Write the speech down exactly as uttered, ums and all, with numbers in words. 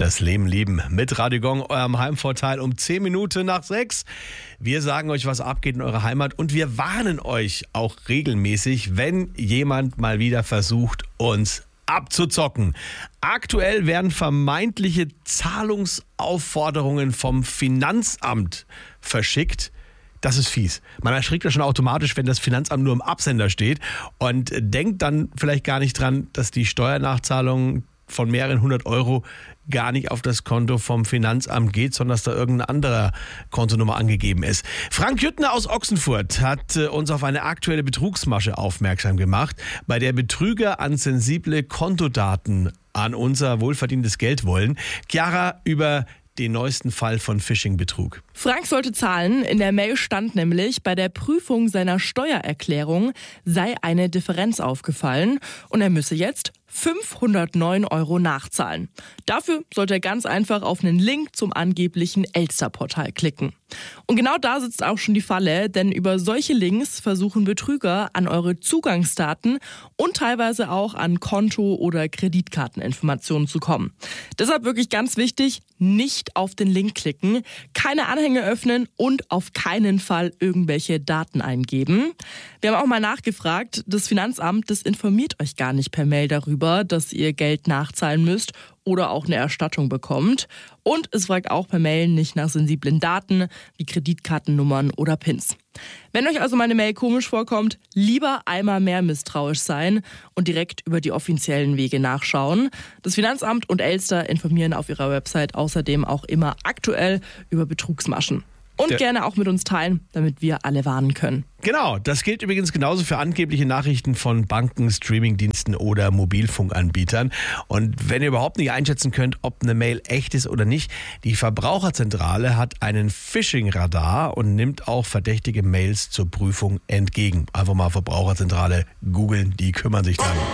Das Leben lieben mit Radio Gong, eurem Heimvorteil um zehn Minuten nach sechs. Wir sagen euch, was abgeht in eurer Heimat und wir warnen euch auch regelmäßig, wenn jemand mal wieder versucht, uns abzuzocken. Aktuell werden vermeintliche Zahlungsaufforderungen vom Finanzamt verschickt. Das ist fies. Man erschrickt ja schon automatisch, wenn das Finanzamt nur im Absender steht und denkt dann vielleicht gar nicht dran, dass die Steuernachzahlung von mehreren hundert Euro gar nicht auf das Konto vom Finanzamt geht, sondern dass da irgendeine andere Kontonummer angegeben ist. Frank Jüttner aus Ochsenfurt hat uns auf eine aktuelle Betrugsmasche aufmerksam gemacht, bei der Betrüger an sensible Kontodaten an unser wohlverdientes Geld wollen. Chiara über den neuesten Fall von Phishing-Betrug. Frank sollte zahlen. In der Mail stand nämlich, bei der Prüfung seiner Steuererklärung sei eine Differenz aufgefallen und er müsse jetzt fünfhundertneun Euro nachzahlen. Dafür sollte er ganz einfach auf einen Link zum angeblichen Elster-Portal klicken. Und genau da sitzt auch schon die Falle, denn über solche Links versuchen Betrüger an eure Zugangsdaten und teilweise auch an Konto- oder Kreditkarteninformationen zu kommen. Deshalb wirklich ganz wichtig, nicht auf den Link klicken, keine Anhänge öffnen und auf keinen Fall irgendwelche Daten eingeben. Wir haben auch mal nachgefragt, das Finanzamt, das informiert euch gar nicht per Mail darüber, dass ihr Geld nachzahlen müsst oder auch eine Erstattung bekommt. Und es fragt auch per Mail nicht nach sensiblen Daten wie Kreditkartennummern oder Pins. Wenn euch also meine Mail komisch vorkommt, lieber einmal mehr misstrauisch sein und direkt über die offiziellen Wege nachschauen. Das Finanzamt und Elster informieren auf ihrer Website außerdem auch immer aktuell über Betrugsmaschen. Und ja. gerne auch mit uns teilen, damit wir alle warnen können. Genau, das gilt übrigens genauso für angebliche Nachrichten von Banken, Streamingdiensten oder Mobilfunkanbietern. Und wenn ihr überhaupt nicht einschätzen könnt, ob eine Mail echt ist oder nicht, die Verbraucherzentrale hat einen Phishing-Radar und nimmt auch verdächtige Mails zur Prüfung entgegen. Einfach mal Verbraucherzentrale googeln, die kümmern sich dann.